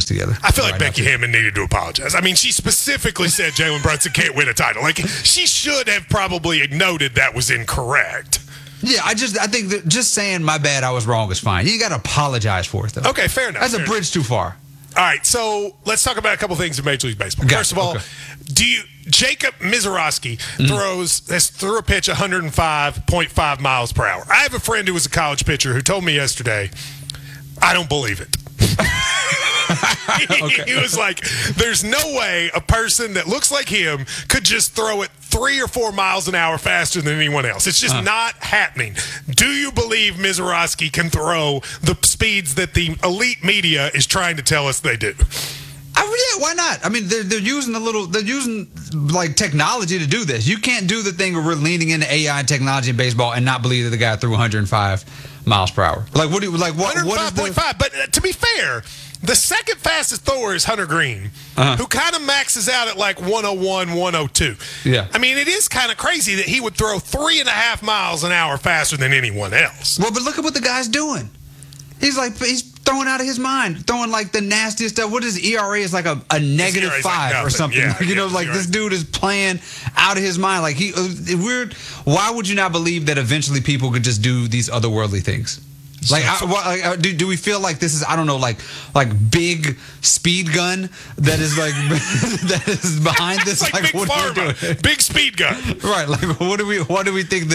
together. I feel like Becky Hammon needed to apologize. I mean, she specifically said Jalen Brunson can't win a title. Like, she should have probably noted that was incorrect. Yeah, I think that just saying my bad, I was wrong is fine. You got to apologize for it, though. Okay, fair enough. That's a bridge too far. All right, so let's talk about a couple things in Major League Baseball. First of all, Jacob Misiorowski threw a pitch 105.5 miles per hour. I have a friend who was a college pitcher who told me yesterday, I don't believe it. He was like, there's no way a person that looks like him could just throw it 3 or 4 miles an hour faster than anyone else. It's just not happening. Do you believe Misiorowski can throw the speeds that the elite media is trying to tell us they do? Yeah, why not? I mean, they're using like technology to do this. You can't do the thing where we're leaning into AI and technology in baseball and not believe that the guy threw 105 miles per hour. Like, what 105.5. But to be fair, the second fastest thrower is Hunter Green, who kind of maxes out at like 101, 102. Yeah. I mean, it is kind of crazy that he would throw 3.5 miles an hour faster than anyone else. Well, but look at what the guy's doing. He's throwing out of his mind, throwing like the nastiest stuff. What is ERA? Is like a -5 like or something. Yeah, this dude is playing out of his mind. Like weird. Why would you not believe that eventually people could just do these otherworldly things? Like, do we feel like this is, I don't know, like big speed gun that is like that is behind this? It's like big what pharma, are we doing? Big speed gun, right? Like, what do we think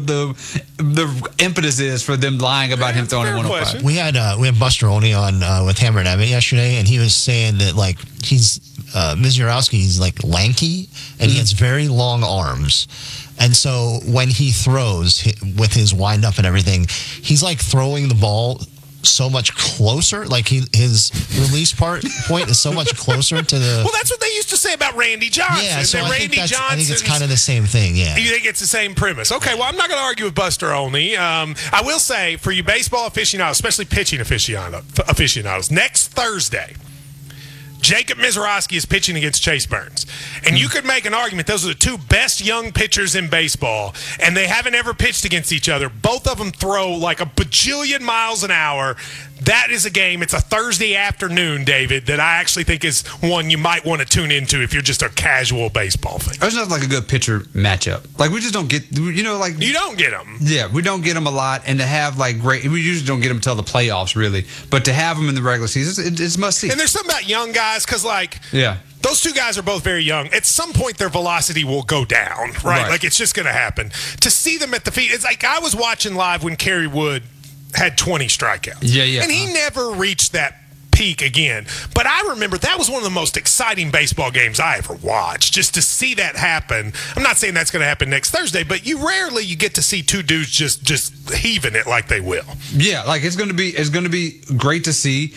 the impetus is for them lying about him throwing 105? We had Buster Olney on with Hammer and Emmett yesterday, and he was saying that like he's Misiorowski, he's like lanky and he has very long arms. And so when he throws with his wind up and everything, he's like throwing the ball so much closer. Like his release point is so much closer to the. Well, that's what they used to say about Randy Johnson. Yeah, so I think it's kind of the same thing. Yeah, you think it's the same premise? Okay, well, I'm not going to argue with Buster Olney. I will say for you baseball aficionados, especially pitching aficionados, next Thursday, Jacob Misiorowski is pitching against Chase Burns. And you could make an argument those are the two best young pitchers in baseball, and they haven't ever pitched against each other. Both of them throw like a bajillion miles an hour. That is a game. It's a Thursday afternoon, David, that I actually think is one you might want to tune into if you're just a casual baseball fan. It's not like a good pitcher matchup. Like, we just don't get, You don't get them. Yeah, we don't get them a lot. And to have, like, we usually don't get them until the playoffs, really. But to have them in the regular season, it's must-see. And there's something about young guys, because, like, yeah, those two guys are both very young. At some point, their velocity will go down, right? Like, it's just going to happen. To see them at the feet, it's like I was watching live when Kerry Wood had 20 strikeouts. Yeah. And he never reached that peak again. But I remember that was one of the most exciting baseball games I ever watched. Just to see that happen. I'm not saying that's going to happen next Thursday, but you get to see two dudes just heaving it like they will. Yeah, like it's going to be great to see.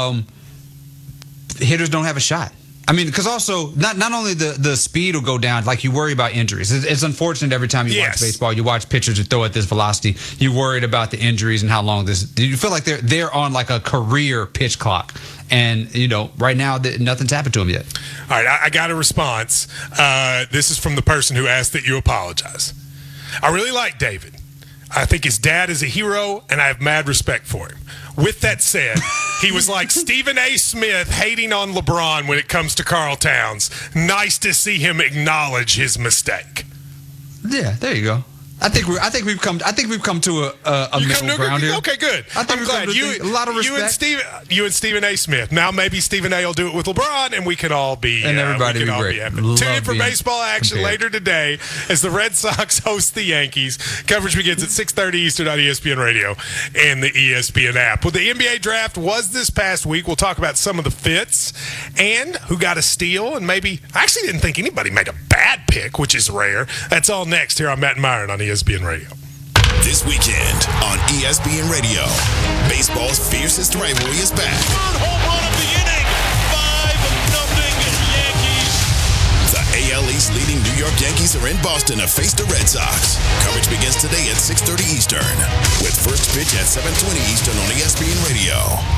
Hitters don't have a shot. I mean, because also, not only the speed will go down, like you worry about injuries. It's unfortunate every time you watch baseball, you watch pitchers who throw at this velocity, you're worried about the injuries and how long this. You feel like they're on like a career pitch clock. And, right now, nothing's happened to them yet. All right, I got a response. This is from the person who asked that you apologize. I really like David. I think his dad is a hero, and I have mad respect for him. With that said, he was like Stephen A. Smith hating on LeBron when it comes to Karl Towns. Nice to see him acknowledge his mistake. Yeah, there you go. I think we've come to a middle ground here. Okay, good. I'm glad. A lot of respect. You and Stephen A. Smith. Now maybe Stephen A. will do it with LeBron, and we can all be everybody be great. Tune in for baseball action later today as the Red Sox host the Yankees. Coverage begins at 6:30 Eastern on ESPN Radio and the ESPN app. Well, the NBA draft was this past week. We'll talk about some of the fits and who got a steal, and maybe I actually didn't think anybody made a bad pick, which is rare. That's all next here on Matt and Myron on ESPN Radio. This weekend on ESPN Radio, baseball's fiercest rivalry is back. Third home run of the inning, 5-0 Yankees. The AL East leading New York Yankees are in Boston to face the Red Sox. Coverage begins today at 6:30 Eastern, with first pitch at 7:20 Eastern on ESPN Radio.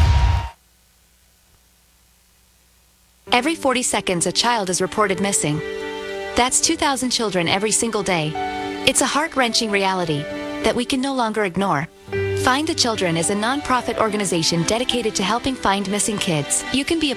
Every 40 seconds, a child is reported missing. That's 2,000 children every single day. It's a heart-wrenching reality that we can no longer ignore. Find the Children is a non-profit organization dedicated to helping find missing kids. You can be a